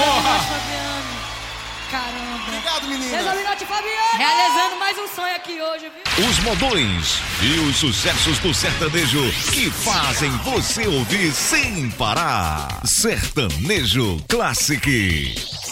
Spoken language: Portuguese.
Minotti Fabiano. Caramba. Obrigado, menina. César Minotti Fabiano. Realizando mais um sonho aqui hoje, viu? Os modões e os sucessos do sertanejo que fazem você ouvir sem parar. Sertanejo Classic.